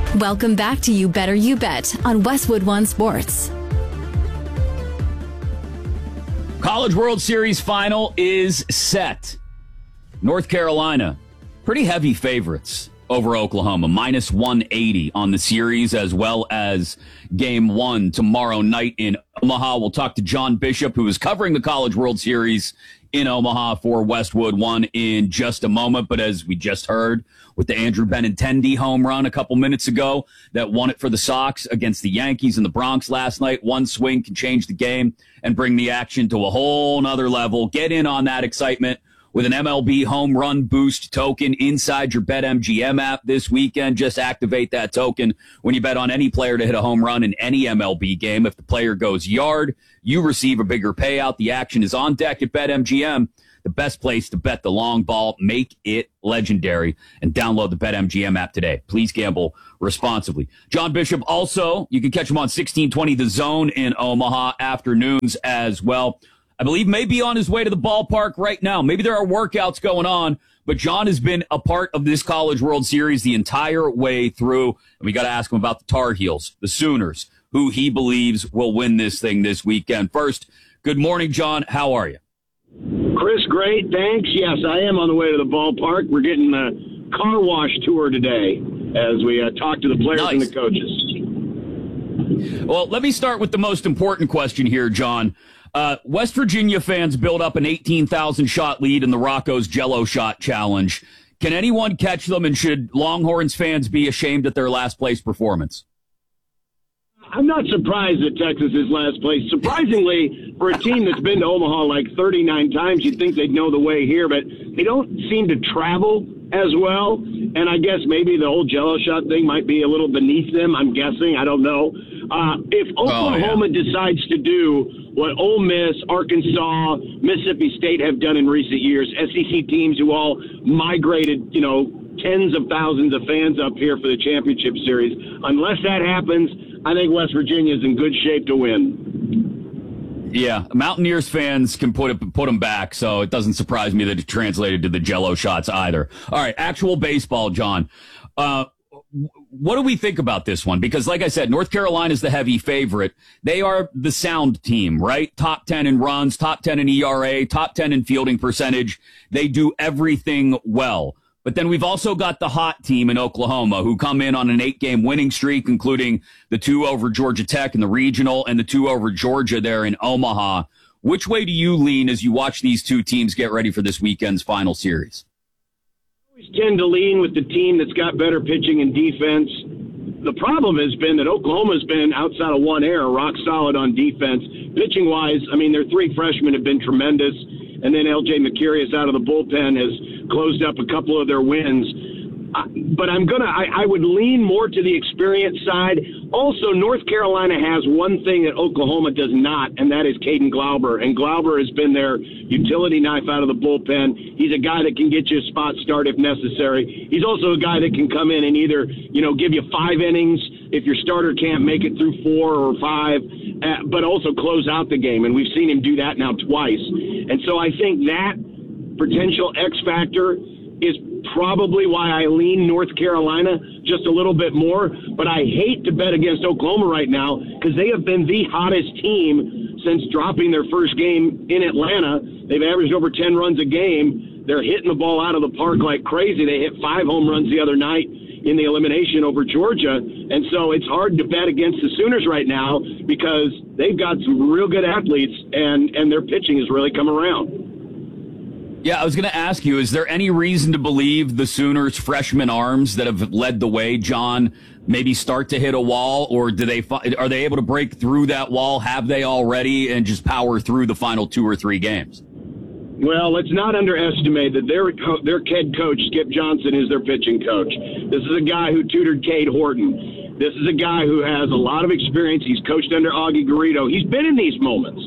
Welcome back to You Better You Bet on Westwood One Sports. College World Series final is set. North Carolina, pretty heavy favorites over Oklahoma, minus 180 on the series, as well as game one tomorrow night in Omaha. We'll talk to John Bishop, who is covering the College World Series in Omaha for Westwood One in just a moment. But as we just heard with the Andrew Benintendi home run a couple minutes ago that won it for the Sox against the Yankees in the Bronx last night, one swing can change the game and bring the action to a whole nother level. Get in on that excitement with an MLB home run boost token inside your BetMGM app this weekend. Just activate that token when you bet on any player to hit a home run in any MLB game. If the player goes yard, you receive a bigger payout. The action is on deck at BetMGM, the best place to bet the long ball. Make it legendary and download the BetMGM app today. Please gamble responsibly. John Bishop also, you can catch him on 1620 The Zone in Omaha afternoons as well. I believe maybe on his way to the ballpark right now. Maybe there are workouts going on, but John has been a part of this College World Series the entire way through. And we got to ask him about the Tar Heels, the Sooners, who he believes will win this thing this weekend. First, good morning, John. How are you? Chris, great. Thanks. Yes, I am on the way to the ballpark. We're getting a car wash tour today as we talk to the players and the coaches. Well, let me start with the most important question here, John. West Virginia fans build up an 18,000 shot lead in the Rocco's Jello Shot Challenge. Can anyone catch them, and should Longhorns fans be ashamed at their last place performance? I'm not surprised that Texas is last place. Surprisingly, for a team that's been to Omaha like 39 times, you'd think they'd know the way here, but they don't seem to travel as well. And I guess maybe the whole Jello Shot thing might be a little beneath them, I'm guessing. I don't know. If Oklahoma decides to do what Ole Miss, Arkansas, Mississippi State have done in recent years, SEC teams who all migrated, tens of thousands of fans up here for the championship series, unless that happens, I think West Virginia is in good shape to win. Yeah, Mountaineers fans can put them back, so it doesn't surprise me that it translated to the Jello shots either. All right, actual baseball, John. What do we think about this one? Because, like I said, North Carolina is the heavy favorite. They are the sound team, right? Top 10 in runs, top 10 in ERA, top 10 in fielding percentage. They do everything well. But then we've also got the hot team in Oklahoma, who come in on an 8-game winning streak, including the 2 over Georgia Tech in the regional and the 2 over Georgia there in Omaha. Which way do you lean as you watch these two teams get ready for this weekend's final series? I always tend to lean with the team that's got better pitching and defense. The problem has been that Oklahoma's been, outside of one error, rock solid on defense. Pitching-wise, I mean, their 3 freshmen have been tremendous. And then L.J. Mercurius out of the bullpen has closed up a couple of their wins. But I would lean more to the experience side. Also, North Carolina has one thing that Oklahoma does not, and that is Caden Glauber. And Glauber has been their utility knife out of the bullpen. He's a guy that can get you a spot start if necessary. He's also a guy that can come in and either, give you 5 innings if your starter can't make it through 4 or 5, but also close out the game. And we've seen him do that now twice. And so I think that potential X factor is probably why I lean North Carolina just a little bit more. But I hate to bet against Oklahoma right now because they have been the hottest team since dropping their first game in Atlanta. They've averaged over 10 runs a game. They're hitting the ball out of the park like crazy. They hit 5 home runs the other night in the elimination over Georgia. And so it's hard to bet against the Sooners right now because they've got some real good athletes and their pitching has really come around. Yeah, I was going to ask you, is there any reason to believe the Sooners' freshman arms that have led the way, John, maybe start to hit a wall, or are they able to break through that wall? Have they already, and just power through the final 2 or 3 games? Well, let's not underestimate that their head coach, Skip Johnson, is their pitching coach. This is a guy who tutored Cade Horton. This is a guy who has a lot of experience. He's coached under Augie Garrido. He's been in these moments.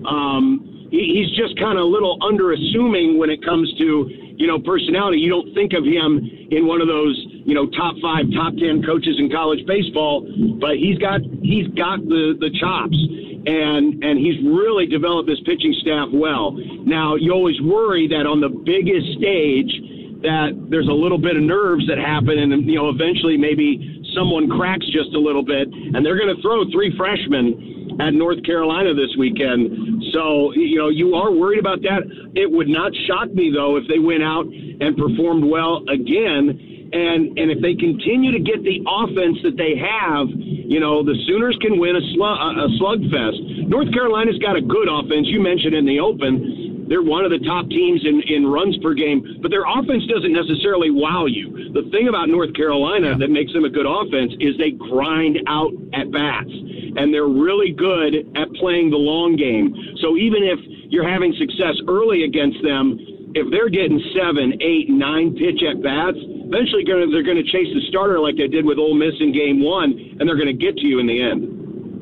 He's just kind of a little underassuming when it comes to, personality. You don't think of him in one of those, top 5, top 10 coaches in college baseball, but he's got the chops, and he's really developed this pitching staff well. Now, you always worry that on the biggest stage that there's a little bit of nerves that happen, and, eventually maybe someone cracks just a little bit, and they're going to throw 3 freshmen at North Carolina this weekend. So, you are worried about that. It would not shock me, though, if they went out and performed well again. And if they continue to get the offense that they have, the Sooners can win a slugfest. North Carolina's got a good offense. You mentioned in the open, they're one of the top teams in runs per game, but their offense doesn't necessarily wow you. The thing about North Carolina that makes them a good offense is they grind out at bats, and they're really good at playing the long game. So even if you're having success early against them, if they're getting 7, 8, 9 pitch at bats, eventually they're going to chase the starter like they did with Ole Miss in Game 1, and they're going to get to you in the end.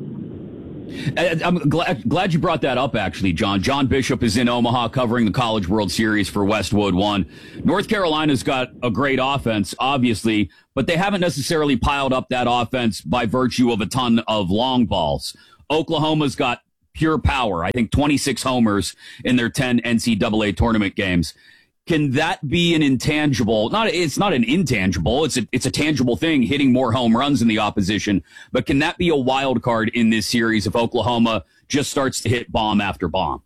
I'm glad you brought that up, actually, John. John Bishop is in Omaha covering the College World Series for Westwood One. North Carolina's got a great offense, obviously, but they haven't necessarily piled up that offense by virtue of a ton of long balls. Oklahoma's got pure power. I think 26 homers in their 10 NCAA tournament games. Can that be an intangible? It's not an intangible. It's a tangible thing, hitting more home runs than the opposition. But can that be a wild card in this series if Oklahoma just starts to hit bomb after bomb?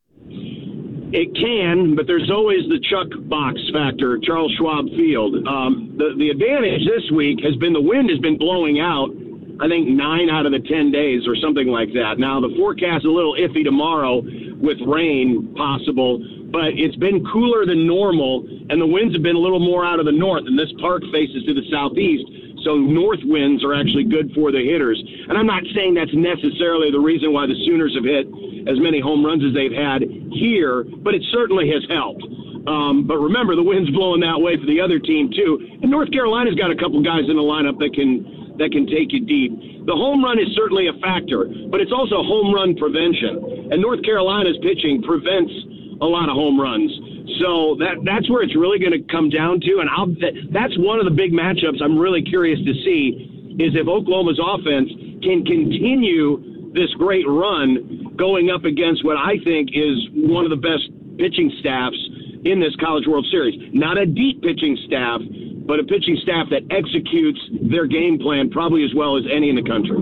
It can, but there's always the Chuck box factor, Charles Schwab Field. The advantage this week has been the wind has been blowing out, I think 9 out of the 10 days or something like that. Now, the forecast is a little iffy tomorrow with rain possible, but it's been cooler than normal, and the winds have been a little more out of the north, and this park faces to the southeast, so north winds are actually good for the hitters. And I'm not saying that's necessarily the reason why the Sooners have hit as many home runs as they've had here, but it certainly has helped. But remember, the wind's blowing that way for the other team, too. And North Carolina's got a couple guys in the lineup that can take you deep. The home run is certainly a factor, but it's also home run prevention. And North Carolina's pitching prevents a lot of home runs. So that's where it's really going to come down to. And that's one of the big matchups I'm really curious to see is if Oklahoma's offense can continue this great run going up against what I think is one of the best pitching staffs in this College World Series. Not a deep pitching staff, but a pitching staff that executes their game plan probably as well as any in the country.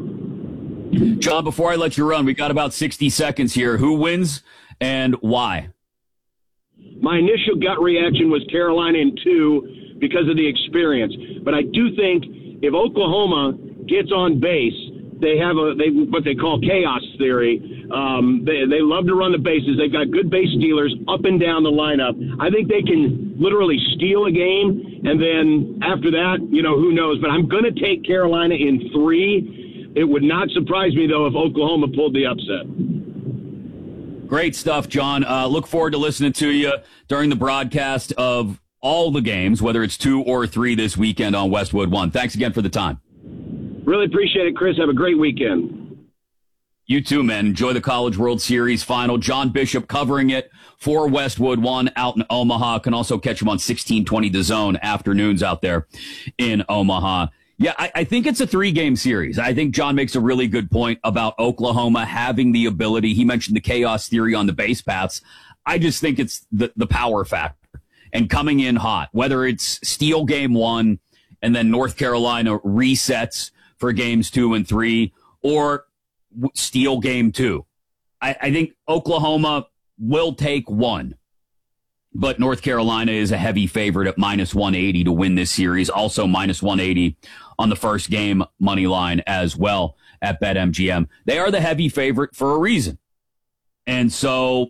John, before I let you run, we got about 60 seconds here. Who wins and why? My initial gut reaction was Carolina in 2 because of the experience. But I do think if Oklahoma gets on base, they have what they call chaos theory. They love to run the bases. They've got good base stealers up and down the lineup. I think they can literally steal a game, and then after that, who knows. But I'm going to take Carolina in 3. It would not surprise me, though, if Oklahoma pulled the upset. Great stuff, John. Look forward to listening to you during the broadcast of all the games, whether it's 2 or 3 this weekend on Westwood One. Thanks again for the time. Really appreciate it, Chris. Have a great weekend. You too, man. Enjoy the College World Series final. John Bishop covering it for Westwood One out in Omaha. Can also catch him on 1620 The Zone afternoons out there in Omaha. Yeah, I think it's a 3-game series. I think John makes a really good point about Oklahoma having the ability. He mentioned the chaos theory on the base paths. I just think it's the power factor and coming in hot, whether it's steal game 1 and then North Carolina resets for games 2 and 3 or steal game 2. I think Oklahoma will take 1. But North Carolina is a heavy favorite at minus 180 to win this series. Also minus 180 on the first game money line as well at BetMGM. They are the heavy favorite for a reason. And so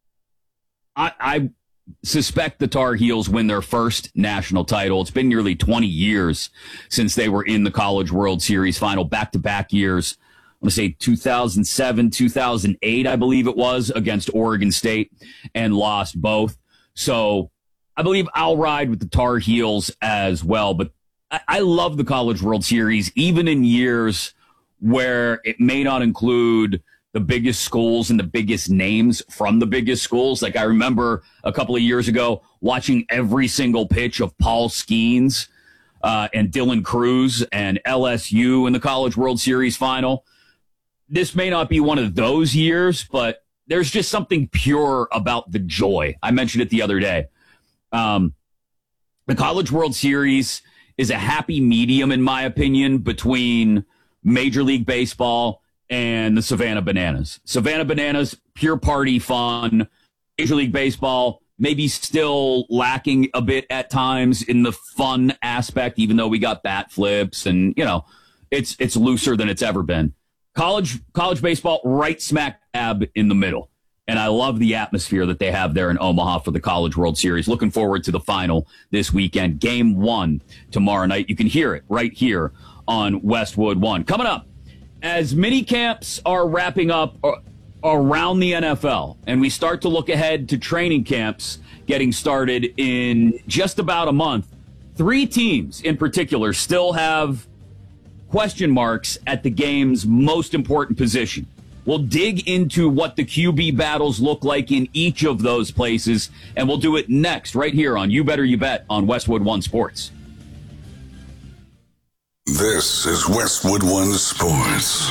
I suspect the Tar Heels win their first national title. It's been nearly 20 years since they were in the College World Series final, back-to-back years. I'm going to say 2007, 2008, I believe it was, against Oregon State, and lost both. So I believe I'll ride with the Tar Heels as well. But I love the College World Series, even in years where it may not include the biggest schools and the biggest names from the biggest schools. Like I remember a couple of years ago watching every single pitch of Paul Skeens and Dylan Cruz and LSU in the College World Series final. This may not be one of those years, but there's just something pure about the joy. I mentioned it the other day. The College World Series is a happy medium, in my opinion, between Major League Baseball and the Savannah Bananas. Savannah Bananas, pure party fun. Major League Baseball, maybe still lacking a bit at times in the fun aspect, even though we got bat flips and, it's looser than it's ever been. College baseball, right smack dab in the middle. And I love the atmosphere that they have there in Omaha for the College World Series. Looking forward to the final this weekend. Game 1 tomorrow night. You can hear it right here on Westwood One. Coming up, as mini camps are wrapping up around the NFL, and we start to look ahead to training camps getting started in just about a month, 3 teams in particular still have question marks at the game's most important position. We'll dig into what the QB battles look like in each of those places, and we'll do it next right here on You Better You Bet on Westwood One Sports. This is Westwood One Sports.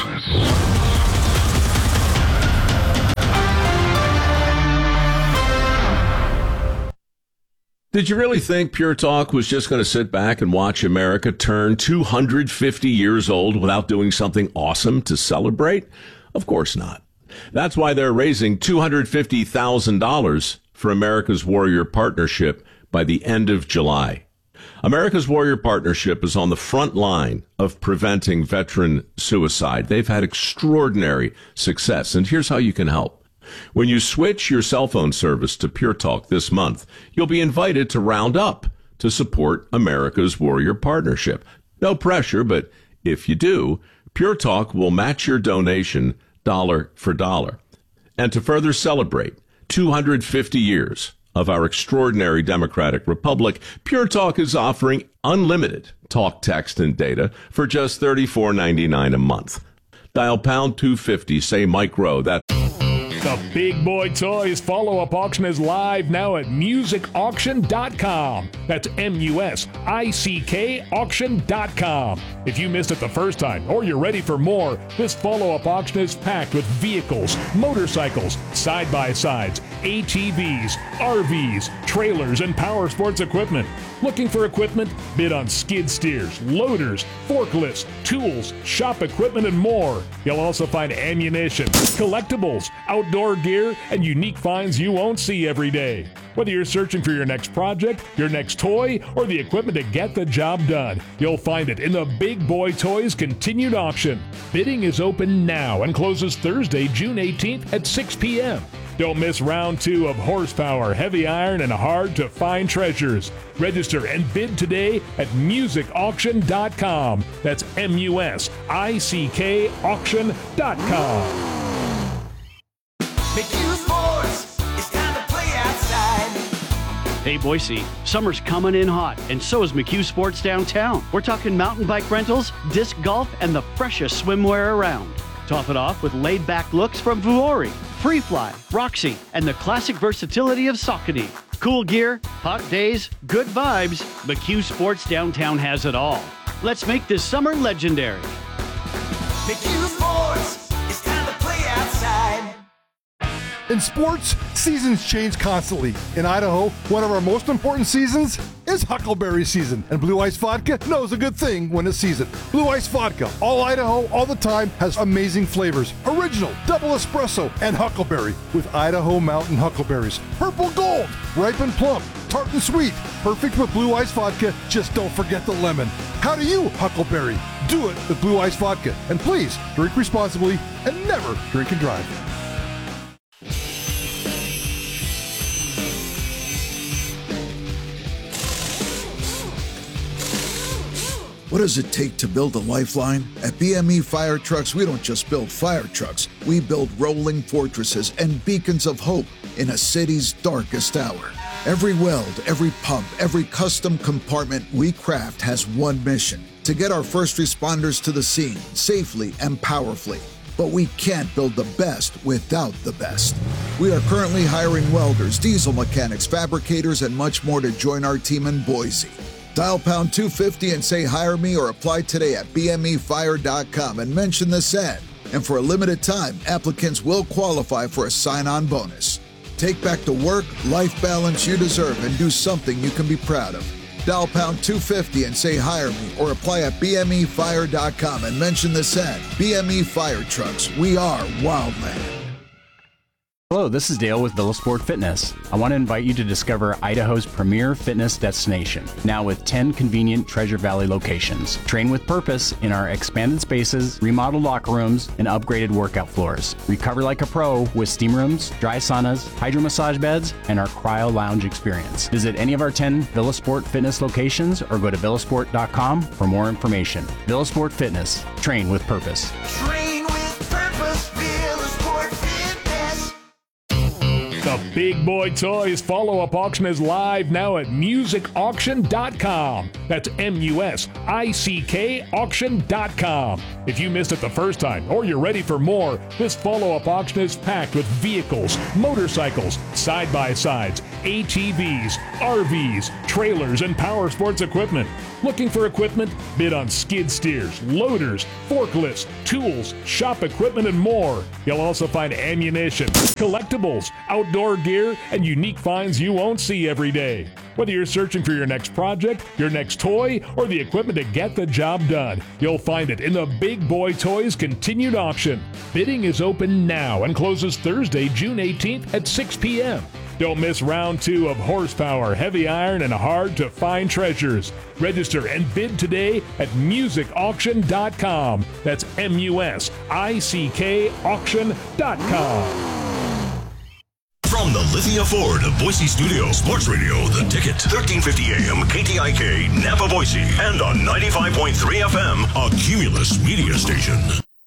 Did you really think Pure Talk was just going to sit back and watch America turn 250 years old without doing something awesome to celebrate? Of course not. That's why they're raising $250,000 for America's Warrior Partnership by the end of July. America's Warrior Partnership is on the front line of preventing veteran suicide. They've had extraordinary success, and here's how you can help. When you switch your cell phone service to Pure Talk this month, you'll be invited to round up to support America's Warrior Partnership. No pressure, but if you do, Pure Talk will match your donation dollar for dollar. And to further celebrate 250 years of our extraordinary democratic republic, Pure Talk is offering unlimited talk, text, and data for just $34.99 a month. Dial pound 250, say Mike Rowe. That's The Big Boy Toys follow-up auction is live now at musicauction.com. That's MUSICK auction.com. If you missed it the first time or you're ready for more, this follow-up auction is packed with vehicles, motorcycles, side-by-sides, ATVs, RVs, trailers, and power sports equipment. Looking for equipment? Bid on skid steers, loaders, forklifts, tools, shop equipment, and more. You'll also find ammunition, collectibles, outdoor gear, and unique finds you won't see every day. Whether you're searching for your next project, your next toy, or the equipment to get the job done, you'll find it in the Big Boy Toys continued auction. Bidding is open now and closes Thursday, June 18th at 6 p.m. Don't miss round 2 of horsepower, heavy iron, and hard-to-find treasures. Register and bid today at musicauction.com. That's MUSICK auction.com. McHugh Sports, it's time to play outside. Hey Boise, summer's coming in hot, and so is McHugh Sports downtown. We're talking mountain bike rentals, disc golf, and the freshest swimwear around. Top it off with laid-back looks from Vuori, Freefly, Roxy, and the classic versatility of Saucony. Cool gear, hot days, good vibes. McHugh Sports downtown has it all. Let's make this summer legendary. McHugh Sports, it's time to play outside. In sports, seasons change constantly. In Idaho, one of our most important seasons is Huckleberry season, and Blue Ice Vodka knows a good thing when it's season. Blue Ice Vodka, all Idaho, all the time, has amazing flavors. Original, double espresso, and Huckleberry with Idaho Mountain Huckleberries. Purple Gold, ripe and plump, tart and sweet. Perfect with Blue Ice Vodka, just don't forget the lemon. How do you Huckleberry? Do it with Blue Ice Vodka. And please, drink responsibly and never drink and drive. What does it take to build a lifeline? At BME Fire Trucks, we don't just build fire trucks. We build rolling fortresses and beacons of hope in a city's darkest hour. Every weld, every pump, every custom compartment we craft has one mission: to get our first responders to the scene safely and powerfully. But we can't build the best without the best. We are currently hiring welders, diesel mechanics, fabricators, and much more to join our team in Boise. Dial pound 250 and say hire me, or apply today at bmefire.com and mention this ad. And for a limited time, applicants will qualify for a sign-on bonus. Take back the work-life balance you deserve and do something you can be proud of. Dial pound 250 and say hire me, or apply at bmefire.com and mention this ad. BME Fire Trucks. We are Wildland. Hello, this is Dale with Villasport Fitness. I want to invite you to discover Idaho's premier fitness destination, now with 10 convenient Treasure Valley locations. Train with purpose in our expanded spaces, remodeled locker rooms, and upgraded workout floors. Recover like a pro with steam rooms, dry saunas, hydro massage beds, and our cryo lounge experience. Visit any of our 10 Villasport Fitness locations or go to villasport.com for more information. Villasport Fitness. Train with purpose. Train with purpose, Villasport Fitness. The Big Boy Toys follow-up auction is live now at musicauction.com. That's MUSICK auction.com. If you missed it the first time or you're ready for more, this follow-up auction is packed with vehicles, motorcycles, side-by-sides, ATVs, RVs, trailers, and power sports equipment. Looking for equipment? Bid on skid steers, loaders, forklifts, tools, shop equipment, and more. You'll also find ammunition, collectibles, outdoor gear, and unique finds you won't see every day. Whether you're searching for your next project, your next toy, or the equipment to get the job done, you'll find it in the Big Boy Toys continued auction. Bidding is open now and closes Thursday, June 18th at 6 p.m. Don't miss round 2 of horsepower, heavy iron, and hard-to-find treasures. Register and bid today at musicauction.com. That's MUSICK auction.com. From the Lithia Ford of Boise Studio, Sports Radio, The Ticket, 1350 AM, KTIK, Napa, Boise, and on 95.3 FM, a Cumulus media station.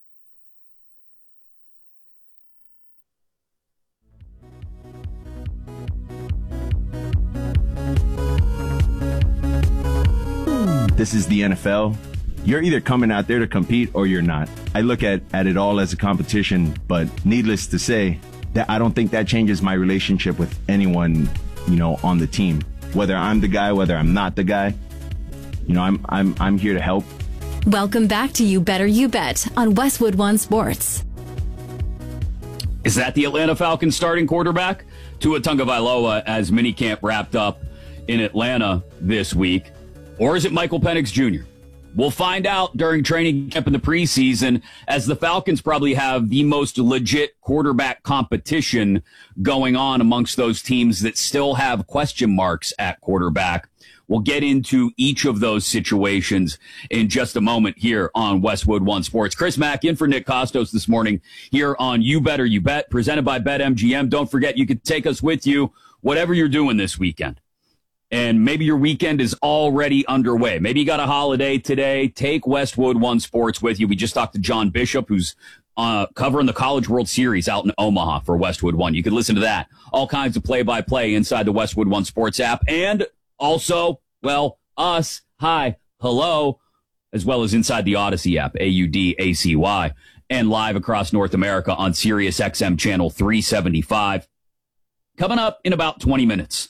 This is the NFL. You're either coming out there to compete or you're not. I look at it all as a competition, but needless to say, that I don't think that changes my relationship with anyone, on the team. Whether I'm the guy, whether I'm not the guy, I'm here to help. Welcome back to You Better You Bet on Westwood One Sports. Is that the Atlanta Falcons starting quarterback? Tua Tagovailoa as minicamp wrapped up in Atlanta this week. Or is it Michael Penix Jr.? We'll find out during training camp in the preseason, as the Falcons probably have the most legit quarterback competition going on amongst those teams that still have question marks at quarterback. We'll get into each of those situations in just a moment here on Westwood One Sports. Chris Mack in for Nick Costos this morning here on You Better You Bet, presented by BetMGM. Don't forget, you can take us with you whatever you're doing this weekend. And maybe your weekend is already underway. Maybe you got a holiday today. Take Westwood One Sports with you. We just talked to John Bishop, who's covering the College World Series out in Omaha for Westwood One. You can listen to that. All kinds of play-by-play inside the Westwood One Sports app. And also, us, hi, hello, as well as inside the Odyssey app, AUDACY, and live across North America on Sirius XM channel 375. Coming up in about 20 minutes.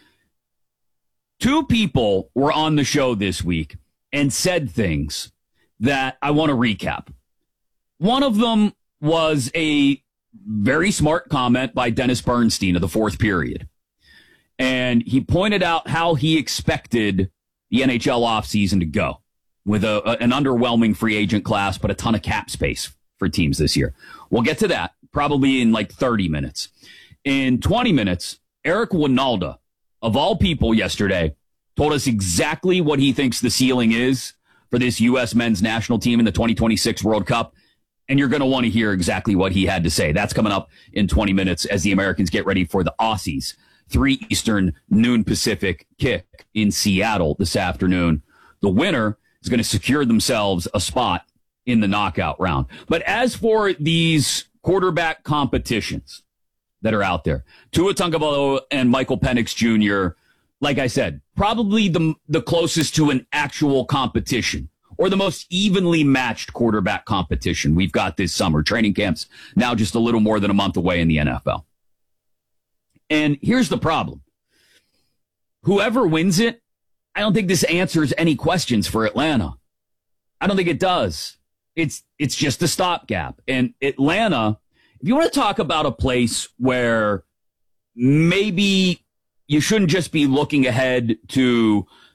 2 people were on the show this week and said things that I want to recap. One of them was a very smart comment by Dennis Bernstein of the Fourth Period. And he pointed out how he expected the NHL offseason to go with an underwhelming free agent class, but a ton of cap space for teams this year. We'll get to that probably in like 30 minutes. In 20 minutes, Eric Wynalda, of all people yesterday, told us exactly what he thinks the ceiling is for this U.S. men's national team in the 2026 World Cup. And you're going to want to hear exactly what he had to say. That's coming up in 20 minutes as the Americans get ready for the Aussies. 3 Eastern, noon Pacific kick in Seattle this afternoon. The winner is going to secure themselves a spot in the knockout round. But as for these quarterback competitions that are out there, Tua Tagovailoa and Michael Penix Jr., like I said, probably the closest to an actual competition or the most evenly matched quarterback competition we've got this summer. Training camps now just a little more than a month away in the NFL. And here's the problem. Whoever wins it, I don't think this answers any questions for Atlanta. I don't think it does. It's just a stopgap. And Atlanta, if you want to talk about a place where maybe you shouldn't just be looking ahead to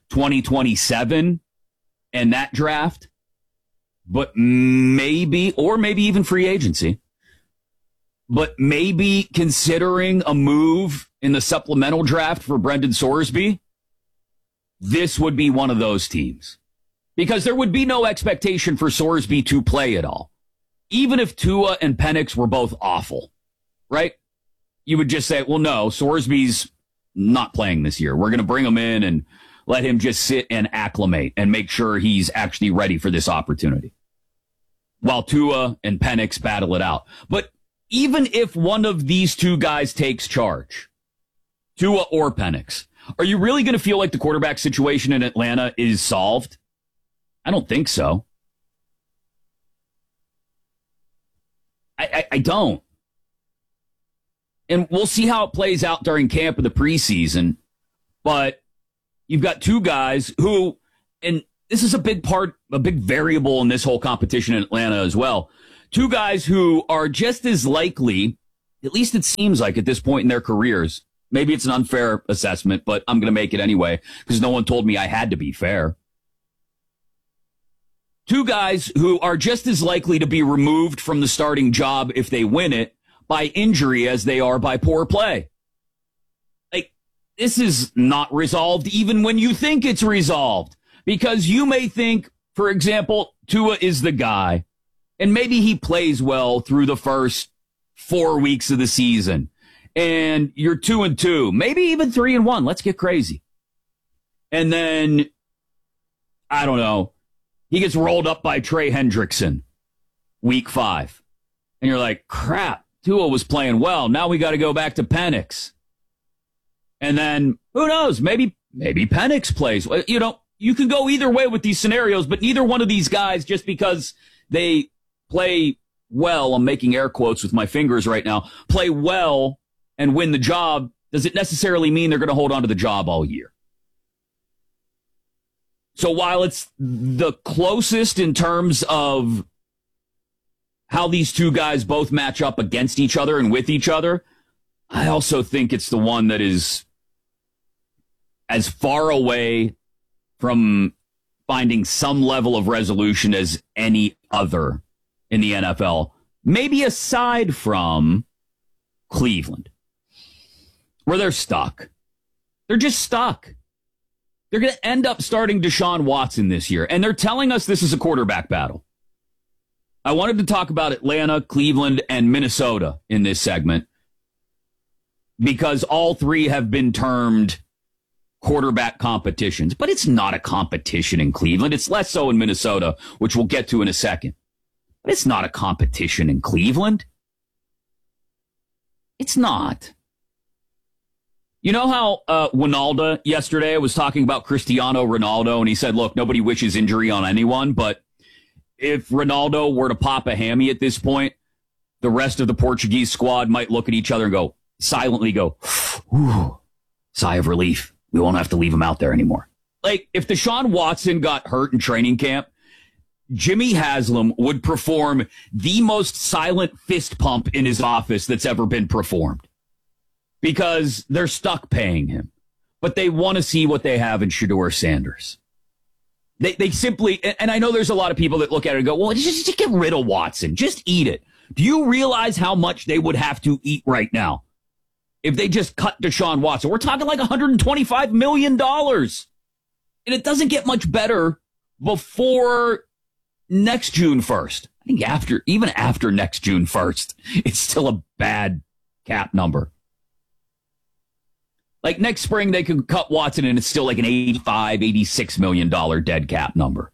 2027 and that draft, but maybe even free agency, but maybe considering a move in the supplemental draft for Brendan Sorsby, this would be one of those teams. Because there would be no expectation for Sorsby to play at all. Even if Tua and Penix were both awful, right? You would just say, well, no, Sorsby's not playing this year. We're going to bring him in and let him just sit and acclimate and make sure he's actually ready for this opportunity. While Tua and Penix battle it out. But even if one of these two guys takes charge, Tua or Penix, are you really going to feel like the quarterback situation in Atlanta is solved? I don't think so. I don't. And we'll see how it plays out during camp of the preseason. But you've got two guys who, and this is a big variable in this whole competition in Atlanta as well. Two guys who are just as likely, at least it seems like at this point in their careers. Maybe it's an unfair assessment, but I'm going to make it anyway because no one told me I had to be fair. Two guys who are just as likely to be removed from the starting job if they win it by injury as they are by poor play. Like, this is not resolved even when you think it's resolved. Because you may think, for example, Tua is the guy, and maybe he plays well through the first 4 weeks of the season. And you're 2-2, maybe even 3-1. Let's get crazy. And then, I don't know, he gets rolled up by Trey Hendrickson, week 5. And you're like, crap, Tua was playing well. Now we got to go back to Penix. And then, who knows, maybe Penix plays. You know, you can go either way with these scenarios, but neither one of these guys, just because they play well, I'm making air quotes with my fingers right now, play well and win the job, does it necessarily mean they're going to hold on to the job all year? So while it's the closest in terms of how these two guys both match up against each other and with each other, I also think it's the one that is as far away from finding some level of resolution as any other in the NFL. Maybe aside from Cleveland, where they're stuck. They're just stuck. They're going to end up starting Deshaun Watson this year, and they're telling us this is a quarterback battle. I wanted to talk about Atlanta, Cleveland, and Minnesota in this segment because all three have been termed quarterback competitions, but it's not a competition in Cleveland. It's less so in Minnesota, which we'll get to in a second. But it's not a competition in Cleveland. It's not. You know how Wijnaldum yesterday was talking about Cristiano Ronaldo, and he said, look, nobody wishes injury on anyone, but if Ronaldo were to pop a hammy at this point, the rest of the Portuguese squad might look at each other and silently go, whew, sigh of relief. We won't have to leave him out there anymore. Like, if Deshaun Watson got hurt in training camp, Jimmy Haslam would perform the most silent fist pump in his office that's ever been performed. Because they're stuck paying him. But they want to see what they have in Shedeur Sanders. They simply, and I know there's a lot of people that look at it and go, well, just get rid of Watson. Just eat it. Do you realize how much they would have to eat right now if they just cut Deshaun Watson? We're talking like $125 million. And it doesn't get much better before next June 1st. I think even after next June 1st, it's still a bad cap number. Like next spring, they could cut Watson and it's still like an $85, $86 million dead cap number.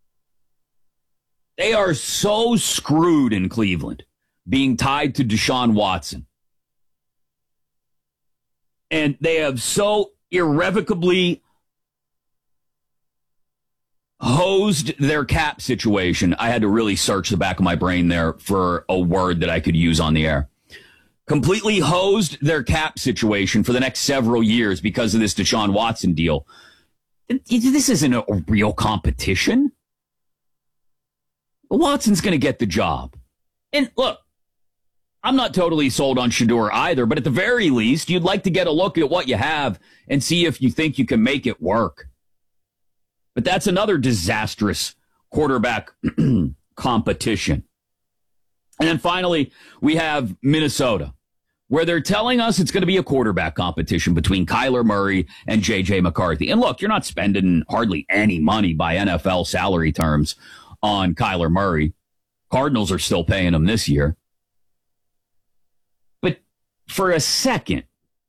They are so screwed in Cleveland being tied to Deshaun Watson. And they have so irrevocably hosed their cap situation. I had to really search the back of my brain there for a word that I could use on the air. Completely hosed their cap situation for the next several years because of this Deshaun Watson deal. This isn't a real competition. Watson's going to get the job. And look, I'm not totally sold on Shedeur either, but at the very least, you'd like to get a look at what you have and see if you think you can make it work. But that's another disastrous quarterback competition. And then finally, we have Minnesota, where they're telling us it's going to be a quarterback competition between Kyler Murray and J.J. McCarthy. And look, you're not spending hardly any money by NFL salary terms on Kyler Murray. Cardinals are still paying him this year. But for a second,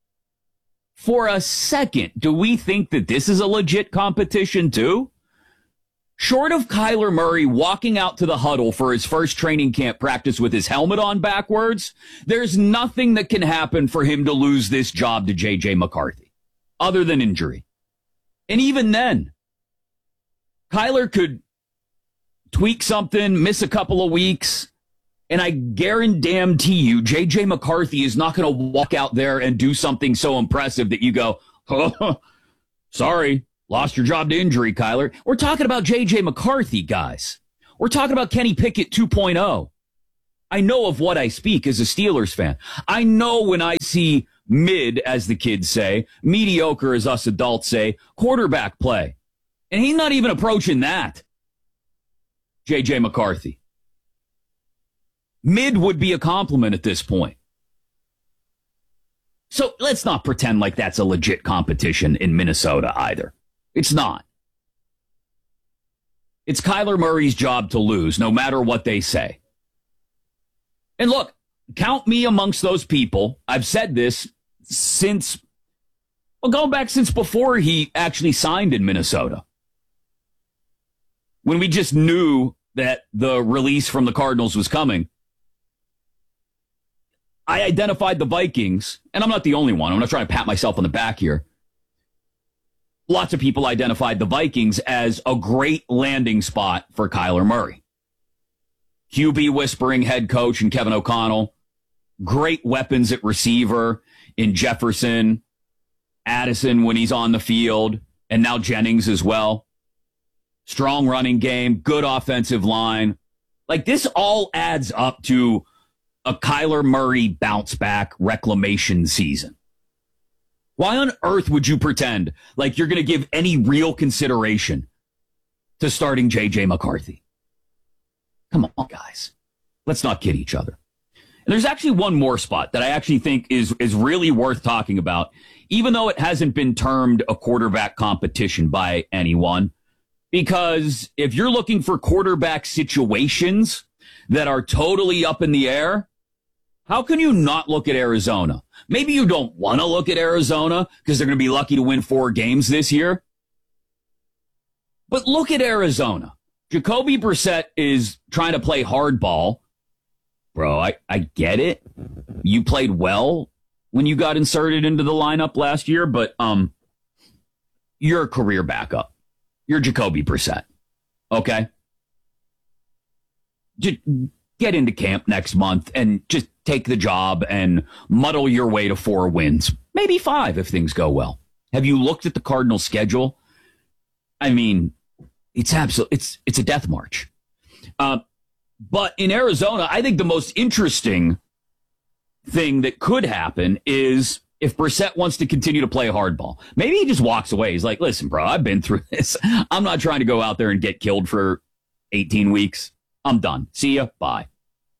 do we think that this is a legit competition too? Short of Kyler Murray walking out to the huddle for his first training camp practice with his helmet on backwards, there's nothing that can happen for him to lose this job to J.J. McCarthy, other than injury. And even then, Kyler could tweak something, miss a couple of weeks, and I guarantee you, J.J. McCarthy is not going to walk out there and do something so impressive that you go, oh, sorry. Lost your job to injury, Kyler. We're talking about J.J. McCarthy, guys. We're talking about Kenny Pickett 2.0. I know of what I speak as a Steelers fan. I know when I see mid, as the kids say, mediocre, as us adults say, quarterback play. And he's not even approaching that. J.J. McCarthy. Mid would be a compliment at this point. So let's not pretend like that's a legit competition in Minnesota either. It's not. It's Kyler Murray's job to lose, no matter what they say. And look, count me amongst those people. I've said this since, well, going back since before he actually signed in Minnesota. When we just knew that the release from the Cardinals was coming. I identified the Vikings, and I'm not the only one. I'm not trying to pat myself on the back here. Lots of people identified the Vikings as a great landing spot for Kyler Murray. QB whispering head coach and Kevin O'Connell. Great weapons at receiver in Jefferson, Addison when he's on the field, and now Jennings as well. Strong running game, good offensive line. Like, this all adds up to a Kyler Murray bounce back reclamation season. Why on earth would you pretend like you're going to give any real consideration to starting J.J. McCarthy? Come on, guys. Let's not kid each other. And there's actually one more spot that I actually think is really worth talking about, even though it hasn't been termed a quarterback competition by anyone. Because if you're looking for quarterback situations that are totally up in the air, how can you not look at Arizona? Maybe you don't want to look at Arizona because they're going to be lucky to win 4 games this year. But look at Arizona. Jacoby Brissett is trying to play hardball. Bro, I get it. You played well when you got inserted into the lineup last year, but you're a career backup. You're Jacoby Brissett. Okay? Just get into camp next month and just take the job and muddle your way to 4 wins. Maybe 5 if things go well. Have you looked at the Cardinals' schedule? I mean, it's a death march. But in Arizona, I think the most interesting thing that could happen is if Brissett wants to continue to play hardball. Maybe he just walks away. He's like, listen, bro, I've been through this. I'm not trying to go out there and get killed for 18 weeks. I'm done. See ya. Bye.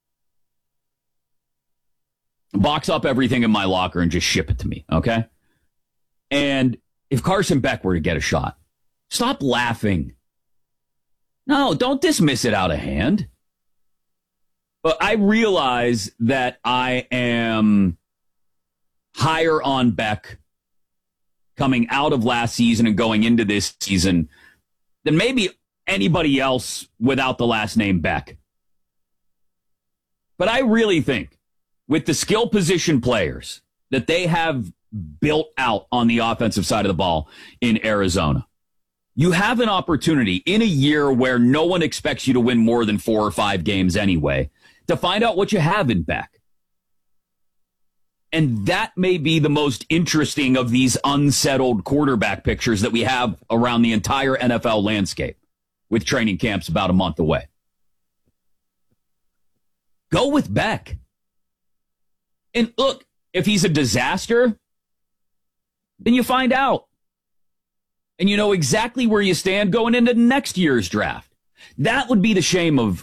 Box up everything in my locker and just ship it to me, okay? And if Carson Beck were to get a shot, stop laughing. No, don't dismiss it out of hand. But I realize that I am higher on Beck coming out of last season and going into this season than maybe anybody else without the last name Beck. But I really think with the skill position players that they have built out on the offensive side of the ball in Arizona, you have an opportunity in a year where no one expects you to win more than 4 or 5 games anyway to find out what you have in Beck. And that may be the most interesting of these unsettled quarterback pictures that we have around the entire NFL landscape, with training camps about a month away. Go with Beck. And look, if he's a disaster, then you find out. And you know exactly where you stand going into next year's draft. That would be the shame of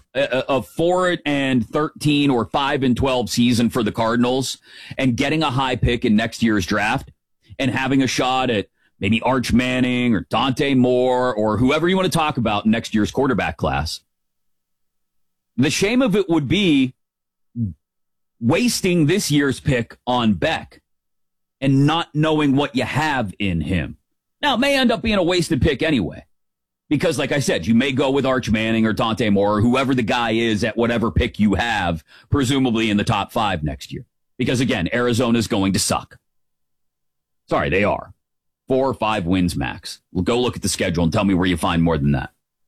4-13 or 5-12 season for the Cardinals and getting a high pick in next year's draft and having a shot at maybe Arch Manning or Dante Moore or whoever you want to talk about in next year's quarterback class. The shame of it would be wasting this year's pick on Beck and not knowing what you have in him. Now, it may end up being a wasted pick anyway. Because, like I said, you may go with Arch Manning or Dante Moore or whoever the guy is at whatever pick you have, presumably in the top 5 next year. Because, again, Arizona's going to suck. Sorry, they are. 4 or 5 wins max. Well, go look at the schedule and tell me where you find more than that.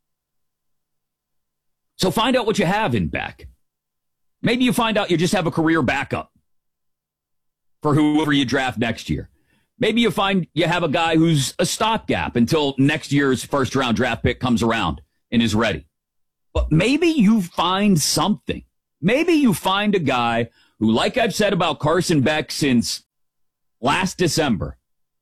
So find out what you have in Beck. Maybe you find out you just have a career backup for whoever you draft next year. Maybe you find you have a guy who's a stopgap until next year's first-round draft pick comes around and is ready. But maybe you find something. Maybe you find a guy who, like I've said about Carson Beck since last December,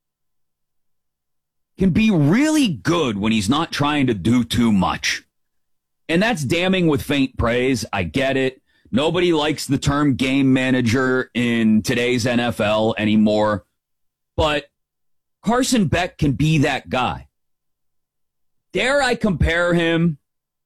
can be really good when he's not trying to do too much. And that's damning with faint praise. I get it. Nobody likes the term game manager in today's NFL anymore. But Carson Beck can be that guy. Dare I compare him?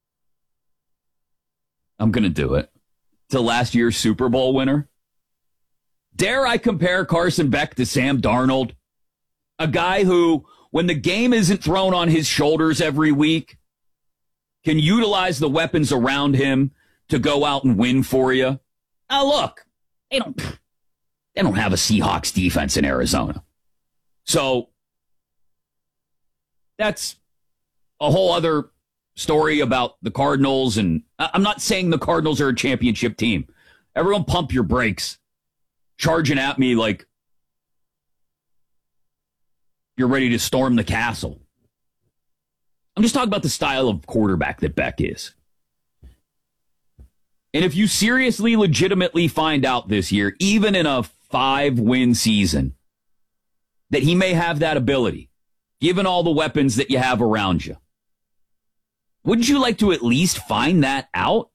I'm going to do it. To last year's Super Bowl winner? Dare I compare Carson Beck to Sam Darnold? A guy who, when the game isn't thrown on his shoulders every week, can utilize the weapons around him to go out and win for you. Now, look, they don't have a Seahawks defense in Arizona. So that's a whole other story about the Cardinals. And I'm not saying the Cardinals are a championship team. Everyone pump your brakes. Charging at me like you're ready to storm the castle. I'm just talking about the style of quarterback that Beck is. And if you seriously, legitimately find out this year, even in a 5-win season, that he may have that ability, given all the weapons that you have around you, wouldn't you like to at least find that out?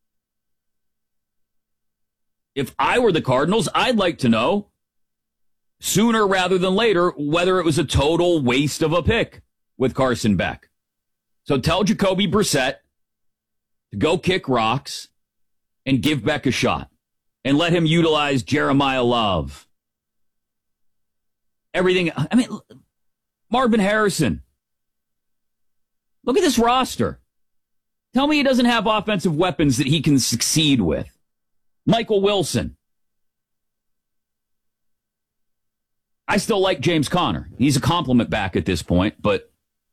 If I were the Cardinals, I'd like to know sooner rather than later whether it was a total waste of a pick with Carson Beck. So tell Jacoby Brissett to go kick rocks and give Beck a shot and let him utilize Jeremiah Love. Everything. I mean, Marvin Harrison. Look at this roster. Tell me he doesn't have offensive weapons that he can succeed with. Michael Wilson. I still like James Conner. He's a compliment back at this point, but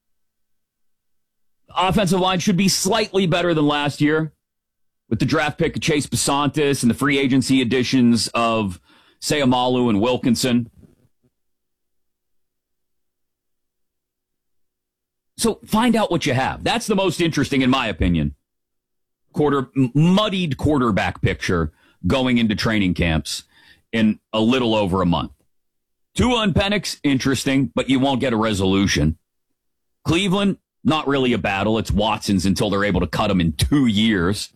offensive line should be slightly better than last year with the draft pick of Chase Besantis and the free agency additions of Sayamalu and Wilkinson. So find out what you have. That's the most interesting, in my opinion, muddied quarterback picture going into training camps in a little over a month. Tua and Penix, interesting, but you won't get a resolution. Cleveland, not really a battle. It's Watson's until they're able to cut him in 2 years.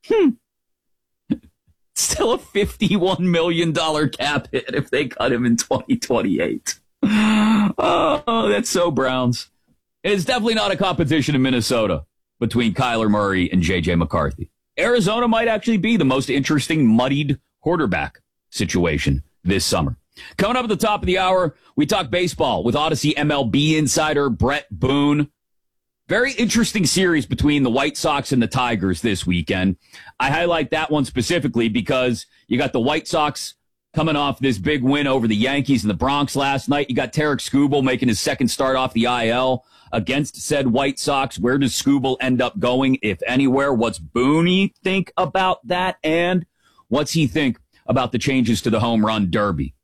Still a $51 million cap hit if they cut him in 2028. Oh, that's so Browns. It's definitely not a competition in Minnesota between Kyler Murray and J.J. McCarthy. Arizona might actually be the most interesting muddied quarterback situation this summer. Coming up at the top of the hour, we talk baseball with Odyssey MLB insider Brett Boone. Very interesting series between the White Sox and the Tigers this weekend. I highlight that one specifically because you got the White Sox coming off this big win over the Yankees in the Bronx last night. You got Tarek Skubal making his second start off the IL against said White Sox. Where does Skubal end up going, if anywhere? What's Boone think about that? And what's he think about the changes to the home run derby?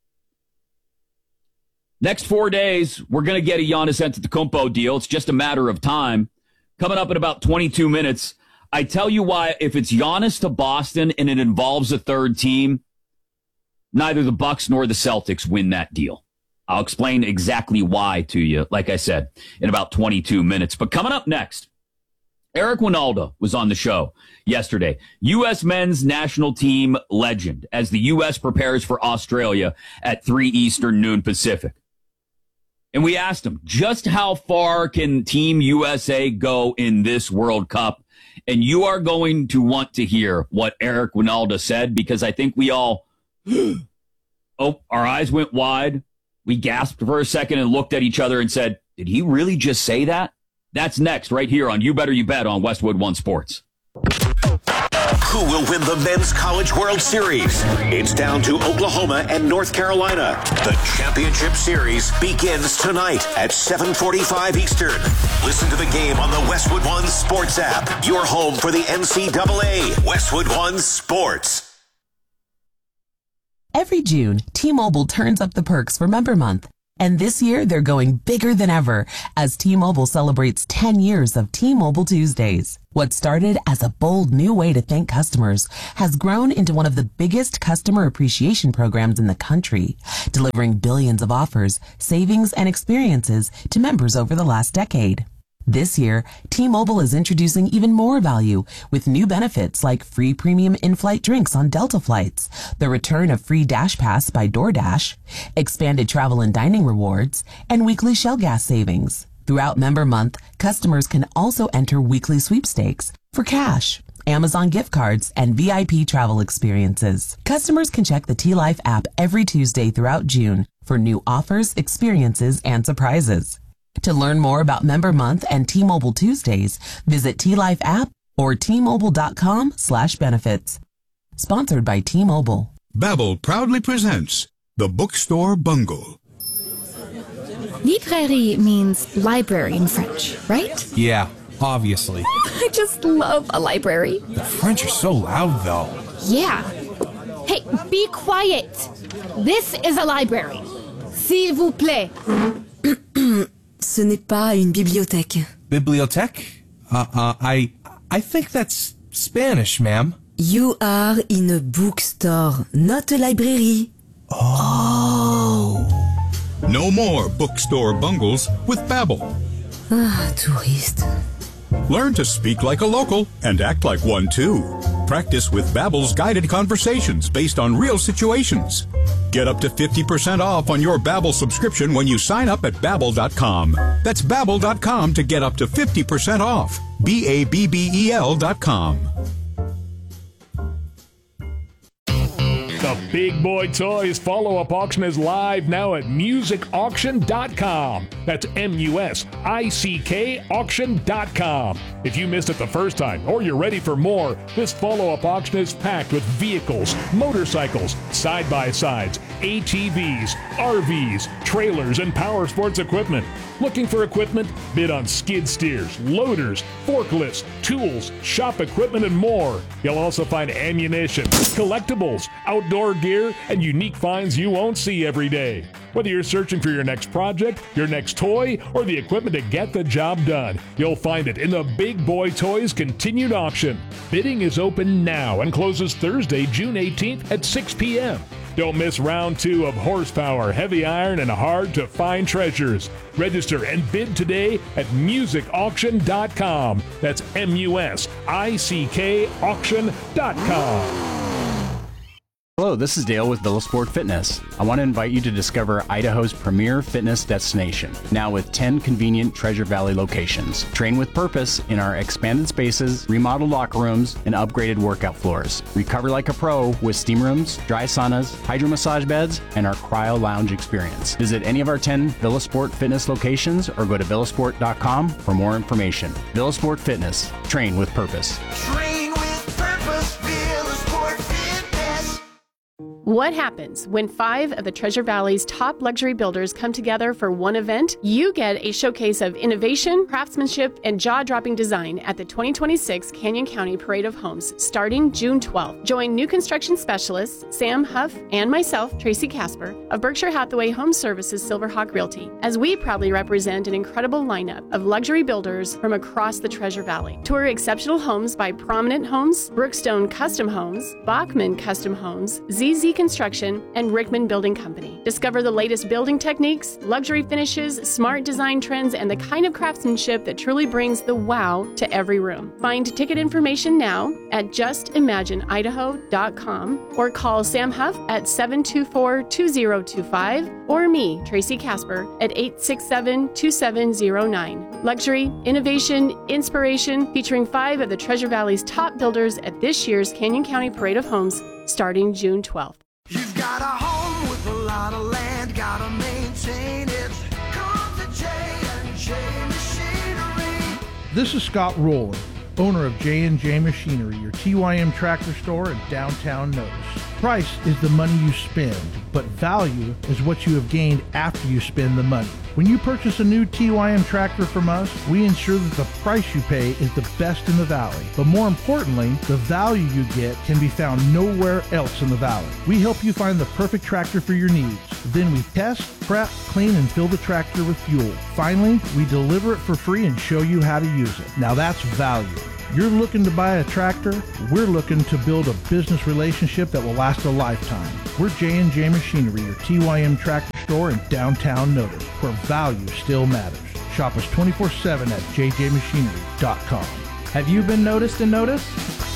Next 4 days, we're going to get a Giannis Antetokounmpo deal. It's just a matter of time. Coming up in about 22 minutes, I tell you why, if it's Giannis to Boston and it involves a third team, neither the Bucks nor the Celtics win that deal. I'll explain exactly why to you, like I said, in about 22 minutes. But coming up next, Eric Wynalda was on the show yesterday. U.S. men's national team legend as the U.S. prepares for Australia at 3 Eastern, noon Pacific. And we asked him, just how far can Team USA go in this World Cup? And you are going to want to hear what Eric Wynalda said, because I think we all, our eyes went wide. We gasped for a second and looked at each other and said, did he really just say that? That's next right here on You Better You Bet on Westwood One Sports. Who will win the Men's College World Series? It's down to Oklahoma and North Carolina. The championship series begins tonight at 7:45 Eastern. Listen to the game on the Westwood One Sports app. Your home for the NCAA. Westwood One Sports. Every June, T-Mobile turns up the perks for Member Month. And this year, they're going bigger than ever as T-Mobile celebrates 10 years of T-Mobile Tuesdays. What started as a bold new way to thank customers has grown into one of the biggest customer appreciation programs in the country, delivering billions of offers, savings, and experiences to members over the last decade. This year, T-Mobile is introducing even more value with new benefits like free premium in-flight drinks on Delta flights, the return of free Dash Pass by DoorDash, expanded travel and dining rewards, and weekly Shell gas savings. Throughout Member Month, customers can also enter weekly sweepstakes for cash, Amazon gift cards, and VIP travel experiences. Customers can check the T-Life app every Tuesday throughout June for new offers, experiences, and surprises. To learn more about Member Month and T-Mobile Tuesdays, visit T-Life app or T-Mobile.com/benefits. Sponsored by T-Mobile. Babbel proudly presents The Bookstore Bungle. Librairie means library in French, right? Yeah, obviously. I just love a library. The French are so loud, though. Yeah. Hey, be quiet. This is a library. S'il vous plaît. Ce n'est pas une bibliothèque. Bibliothèque? I think that's Spanish, ma'am. You are in a bookstore, not a library. Oh. No more bookstore bungles with Babbel. Ah, touriste. Learn to speak like a local and act like one too. Practice with Babbel's guided conversations based on real situations. Get up to 50% off on your Babbel subscription when you sign up at Babbel.com. That's Babbel.com to get up to 50% off. Babbel.com. The Big Boy Toys follow-up auction is live now at musicauction.com. That's MUSICK auction.com. If you missed it the first time or you're ready for more, this follow-up auction is packed with vehicles, motorcycles, side-by-sides, ATVs, RVs, trailers, and power sports equipment. Looking for equipment? Bid on skid steers, loaders, forklifts, tools, shop equipment, and more. You'll also find ammunition, collectibles, outdoor gear, and unique finds you won't see every day. Whether you're searching for your next project, your next toy, or the equipment to get the job done, you'll find it in the Big Boy Toys continued auction. Bidding is open now and closes Thursday, June 18th at 6 p.m. Don't miss round 2 of horsepower, heavy iron, and hard-to-find treasures. Register and bid today at musicauction.com. That's MUSICK auction.com. Hello, this is Dale with Villa Sport Fitness. I want to invite you to discover Idaho's premier fitness destination, now with 10 convenient Treasure Valley locations. Train with purpose in our expanded spaces, remodeled locker rooms, and upgraded workout floors. Recover like a pro with steam rooms, dry saunas, hydro massage beds, and our cryo lounge experience. Visit any of our 10 Villa Sport Fitness locations or go to villasport.com for more information. Villa Sport Fitness. Train with purpose. Train with purpose, Villa Sport Fitness. What happens when 5 of the Treasure Valley's top luxury builders come together for one event? You get a showcase of innovation, craftsmanship, and jaw-dropping design at the 2026 Canyon County Parade of Homes starting June 12th. Join new construction specialists Sam Huff and myself, Tracy Casper, of Berkshire Hathaway Home Services Silverhawk Realty, as we proudly represent an incredible lineup of luxury builders from across the Treasure Valley. Tour exceptional homes by Prominent Homes, Brookstone Custom Homes, Bachman Custom Homes, ZZ Construction, and Rickman Building Company. Discover the latest building techniques, luxury finishes, smart design trends, and the kind of craftsmanship that truly brings the wow to every room. Find ticket information now at justimagineidaho.com or call Sam Huff at 724-2025 or me, Tracy Casper, at 867-2709. Luxury, innovation, inspiration, featuring 5 of the Treasure Valley's top builders at this year's Canyon County Parade of Homes starting June 12th. You've got a home with a lot of land, gotta maintain it. Come to J&J Machinery. This is Scott Rowland, owner of J&J Machinery, your TYM tractor store in downtown Notice. Price is the money you spend, but value is what you have gained after you spend the money. When you purchase a new TYM tractor from us, we ensure that the price you pay is the best in the valley. But more importantly, the value you get can be found nowhere else in the valley. We help you find the perfect tractor for your needs. Then we test, prep, clean, and fill the tractor with fuel. Finally, we deliver it for free and show you how to use it. Now that's value. You're looking to buy a tractor, we're looking to build a business relationship that will last a lifetime. We're J&J Machinery, your TYM tractor store in downtown Notice, where value still matters. Shop us 24/7 at jjmachinery.com. Have you been noticed and noticed?